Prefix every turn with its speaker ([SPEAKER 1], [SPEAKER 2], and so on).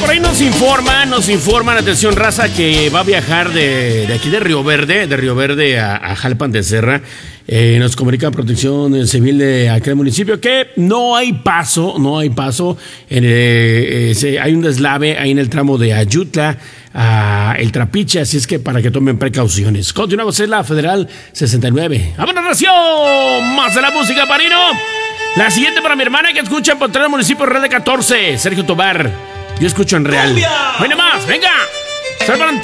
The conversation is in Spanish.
[SPEAKER 1] por ahí nos informan, atención raza, que va a viajar de aquí de Río Verde a Jalpan de Serra. Nos comunica Protección Civil de aquel municipio que no hay paso, hay un deslave ahí en el tramo de Ayutla a El Trapiche, así es que para que tomen precauciones. Continuamos en la Federal 69. ¡Vámonos, ración! Más de la música, Parino. La siguiente para mi hermana que escucha por todo el municipio Red de 14, Sergio Tobar. Yo escucho en Real. ¡Venga más! ¡Venga! ¡Salvan